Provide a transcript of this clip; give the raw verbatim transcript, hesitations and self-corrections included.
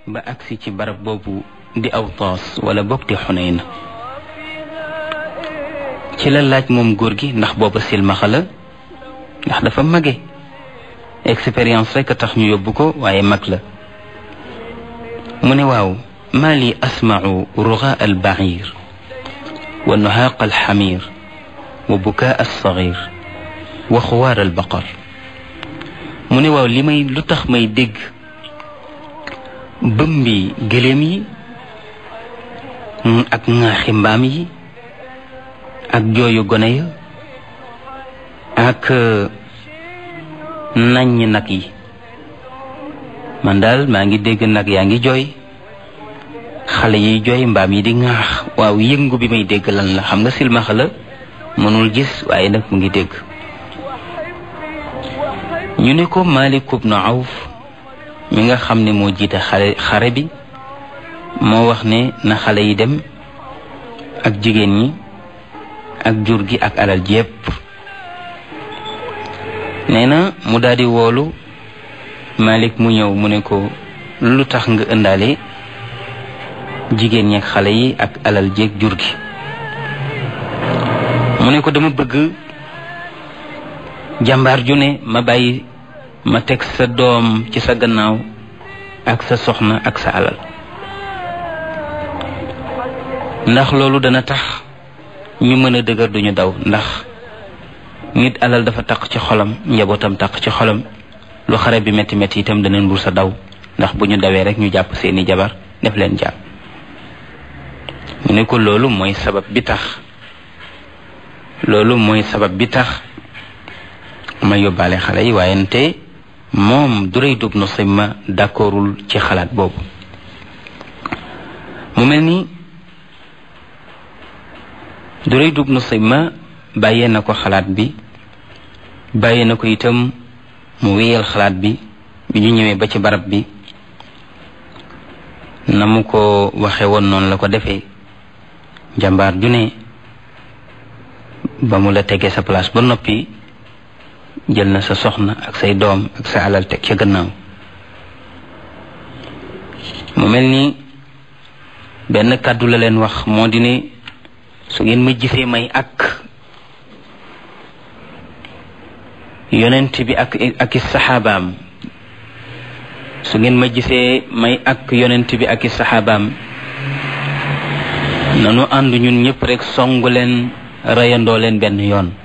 ba agsi ci barab boobu di Awtaas wala bokk di Xunayn ci la laaj moom góor gi ndax booba silmaxa la ndax dafa mage expérience rek a tax ñu yóbbu ko waaye mag la mu ne waaw maa li asmau rugaa al bair wa nuhaaq al xamir wa bukaa al sagir wa xuwaar al baqar mu ne waaw li may lu tax may dégg bëmbi gëléem yi ak ŋaaxi mbaam yi ak jooyu gone ya ak naññ nag yi man daal maa ngi dégg nag yaa ngi jooy xale yiy jooy mbaam yi di ŋaax waaw yëngu bi may dégg lan la xam nga silmaxa la mënul gis waaye nag mu ngi dégg ñu ne ko Malik ibn Awf mi nga xam ne moo jiite xare xare bi moo wax ne na xale yi dem ak jigéen ñi ak jur gi ak alal ji yépp nee na mu daldi woolu Malik mu ñëw mu ne ko lu tax nga ëndaale jigéen ñi ak xale yi ak alal ji ak jur gi mu ne ko dama bëgg jàmbaar ju ne ma bàyyi ma teg sa doom ci sa gannaaw ak sa soxna ak sa alal ndax loolu dana tax ñu mën a dëgër duñu daw ndax nit alal dafa taq ci xolam njabootam taq ci xolam lu xare bi metti metti itam dana mbur sa daw ndax bu ñu dawee rek ñu jàpp seeni jabar def leen jàpp mu ne ko loolu mooy sabab bi tax loolu mooy sabab bi tax ma yóbbaale xale yi waaye nte moom Durayd ibn Simma d'accordul ci xalaat boobu mu mel ni Durayd ibn Simma bàyyee na ko xalaat bi bàyyee na ko itam mu wéyal xalaat bi bi ñu ñëwee ba ci barab bi na mu ko waxe woon noonu la ko defee jàmbaar ju ne ba mu la tegee sa place ba noppi jël na sa soxna ak say doom ak sa alal teg ca gannaaw mu mel ni benn kàddu la leen wax moo di ne su ngeen ma gisee may ak yonent bi ak ak i saxaabaam su ngeen ma gisee may ak yonent bi ak i saxaabaam nanu ànd ñun ñëpp rek songu leen reyandoo leen benn yoon